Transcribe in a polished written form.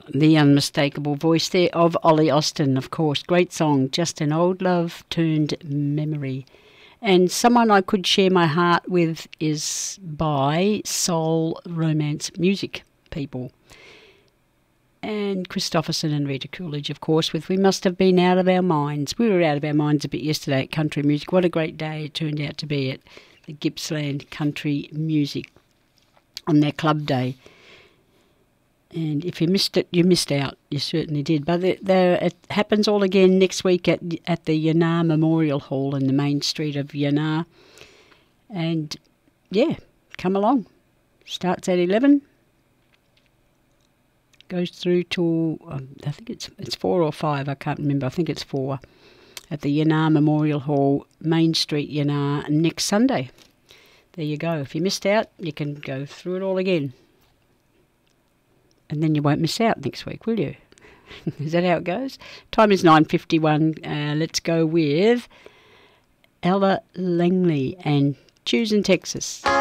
The unmistakable voice there of Ollie Austin, of course. Great song, Just an Old Love Turned Memory. And someone I could share my heart with is by Soul Romance Music people. And Christopherson and Rita Coolidge, of course, with We Must Have Been Out of Our Minds. We were out of our minds a bit yesterday at Country Music. What a great day it turned out to be at the Gippsland Country Music on their club day. And if you missed it, you missed out. You certainly did. But it happens all again next week at the Yanar Memorial Hall in the main street of Yanar. And, yeah, come along. Starts at 11. Goes through till, I think it's 4 or 5. I can't remember. I think it's 4. At the Yanar Memorial Hall, Main Street, Yanar, next Sunday. There you go. If you missed out, you can go through it all again. And then you won't miss out next week, will you? Is that how it goes? Time is 9:51. Let's go with Ella Langley and Choosing Texas.